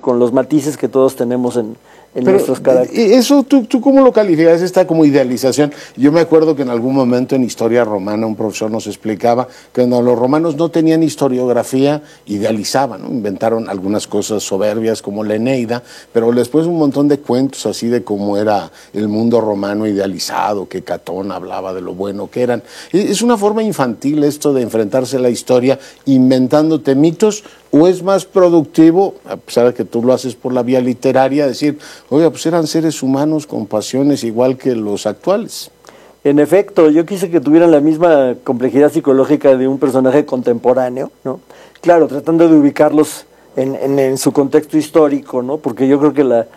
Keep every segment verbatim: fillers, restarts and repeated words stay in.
con los matices que todos tenemos en, en Pero nuestros caracteres. eso, ¿tú, ¿tú cómo lo calificas? Esta como idealización. Yo me acuerdo que en algún momento en historia romana un profesor nos explicaba que cuando los romanos no tenían historiografía, idealizaban, ¿no? Inventaron algunas cosas soberbias como la Eneida, pero después un montón de cuentos así de cómo era el mundo romano idealizado, que Catón hablaba de lo bueno que eran. Es una forma infantil esto de enfrentarse a la historia inventándote mitos, ¿o es más productivo, a pesar de que tú lo haces por la vía literaria, decir, oiga, pues eran seres humanos con pasiones igual que los actuales? En efecto, yo quise que tuvieran la misma complejidad psicológica de un personaje contemporáneo, ¿no? Claro, tratando de ubicarlos en, en, en su contexto histórico, ¿no? Porque yo creo que la,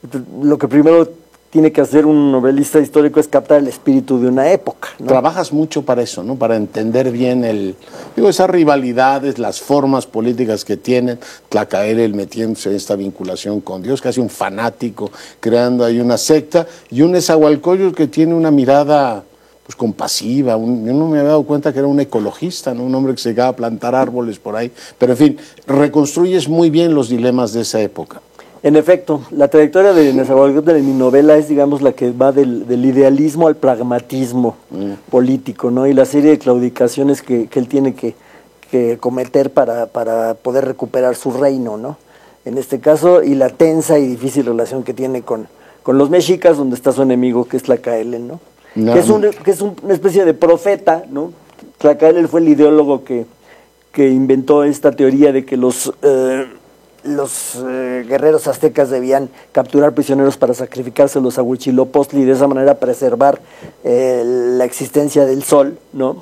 lo que primero tiene que hacer un novelista histórico es captar el espíritu de una época, ¿no? Trabajas mucho para eso, ¿no? Para entender bien el, digo, esas rivalidades, las formas políticas que tienen, Tlacaelel metiéndose en esta vinculación con Dios, casi un fanático, creando ahí una secta, y un Nezahualcóyotl que tiene una mirada pues compasiva. Un, yo no me había dado cuenta que era un ecologista, ¿no? Un hombre que se llegaba a plantar árboles por ahí, pero en fin, reconstruyes muy bien los dilemas de esa época. En efecto, la trayectoria de Nezahualcóyotl en mi novela es, digamos, la que va del, del idealismo al pragmatismo mm. político, ¿no? Y la serie de claudicaciones que, que él tiene que, que cometer para, para poder recuperar su reino, ¿no? En este caso, y la tensa y difícil relación que tiene con, con los mexicas, donde está su enemigo, que es Tlacaelel, ¿no? No. Que es, un, que es un, una especie de profeta, ¿no? Tlacaelel fue el ideólogo que, que inventó esta teoría de que los... Eh, los eh, guerreros aztecas debían capturar prisioneros para sacrificárselos a Huitzilopochtli y de esa manera preservar eh, la existencia del sol, ¿no?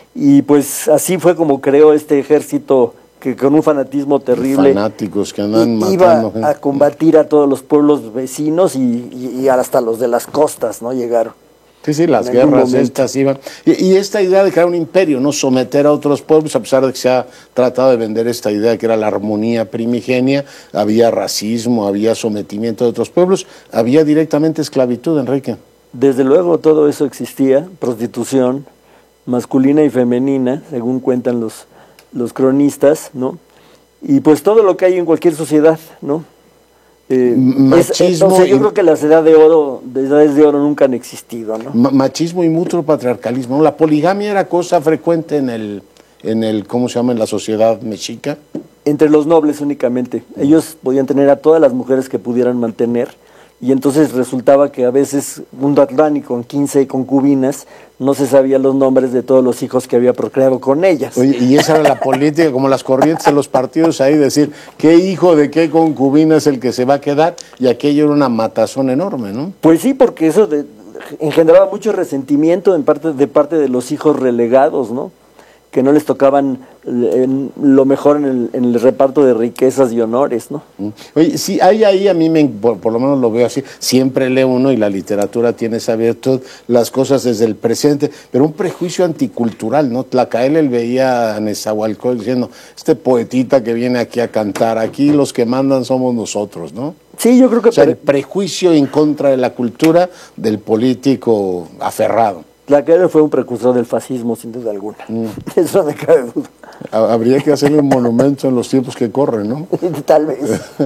Y pues así fue como creó este ejército que con un fanatismo terrible fanáticos que andan i, matando iba a combatir a todos los pueblos vecinos y, y, y hasta los de las costas, ¿no? Llegaron. Sí, sí, las guerras estas iban. Y, y esta idea de crear un imperio, no someter a otros pueblos, a pesar de que se ha tratado de vender esta idea que era la armonía primigenia, había racismo, había sometimiento de otros pueblos, había directamente esclavitud, Enrique. Desde luego todo eso existía, prostitución masculina y femenina, según cuentan los, los cronistas, ¿no? Y pues todo lo que hay en cualquier sociedad, ¿no? Eh, Machismo. Es, entonces yo creo que las edades de oro, las edades de oro nunca han existido, ¿no? Machismo y mutuo patriarcalismo, ¿no? La poligamia era cosa frecuente en el, en el, ¿cómo se llama?, en la sociedad mexica. Entre los nobles únicamente. Ellos podían tener a todas las mujeres que pudieran mantener, y entonces resultaba que a veces un Datlani con quince concubinas no se sabía los nombres de todos los hijos que había procreado con ellas. Oye, y esa era la política, como las corrientes de los partidos ahí, decir qué hijo de qué concubina es el que se va a quedar, y aquello era una matazón enorme, ¿no? Pues sí, porque eso de, engendraba mucho resentimiento en parte, de parte de los hijos relegados, ¿no? Que no les tocaban en lo mejor en el, en el reparto de riquezas y honores, ¿no? Oye, sí, hay ahí, a mí me, por, por lo menos lo veo así, siempre lee uno y la literatura tiene esa virtud, las cosas desde el presente, pero un prejuicio anticultural, ¿no? Tlacaelel veía a Nezahualcóyotl diciendo, este poetita que viene aquí a cantar, aquí los que mandan somos nosotros, ¿no? Sí, yo creo que... O sea, el prejuicio en contra de la cultura del político aferrado. Tlacaelel fue un precursor del fascismo, sin duda alguna. Mm. Eso no me cabe duda. Habría que hacerle un monumento en los tiempos que corren, ¿no? Tal vez.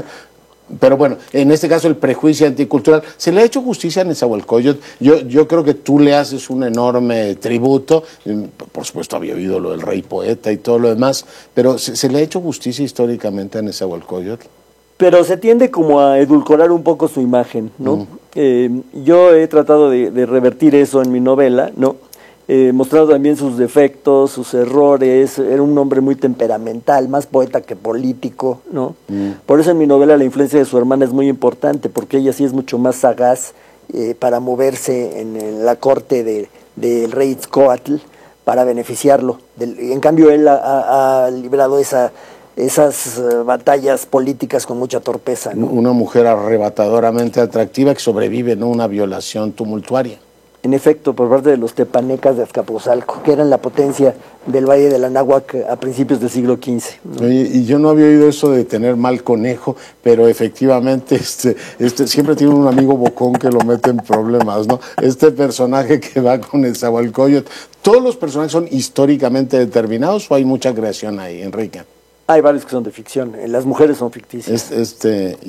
Pero bueno, en este caso el prejuicio anticultural, ¿se le ha hecho justicia a Nezahualcóyotl? Yo, yo creo que tú le haces un enorme tributo, por supuesto había oído lo del rey poeta y todo lo demás, pero ¿se, se le ha hecho justicia históricamente a Nezahualcóyotl? Pero se tiende como a edulcorar un poco su imagen, ¿no? Mm. Eh, yo he tratado de, de revertir eso en mi novela, ¿no? Eh, mostrando también sus defectos, sus errores. Era un hombre muy temperamental, más poeta que político, ¿no? Mm. Por eso en mi novela la influencia de su hermana es muy importante, porque ella sí es mucho más sagaz eh, para moverse en, en la corte del de, de rey Itzcoatl para beneficiarlo. Del, en cambio él ha, ha, ha librado esa... esas uh, batallas políticas con mucha torpeza, ¿no? Una mujer arrebatadoramente atractiva que sobrevive, ¿no?, una violación tumultuaria. En efecto, por parte de los tepanecas de Azcapotzalco, que eran la potencia del Valle del Anáhuac a principios del siglo quince, ¿no? Oye, y yo no había oído eso de tener mal conejo, pero efectivamente este, este, siempre tiene un amigo bocón que lo mete en problemas, ¿no? Este personaje que va con el Nezahualcóyotl, ¿todos los personajes son históricamente determinados o hay mucha creación ahí, Enrique? Hay varios que son de ficción, las mujeres son ficticias. Este, este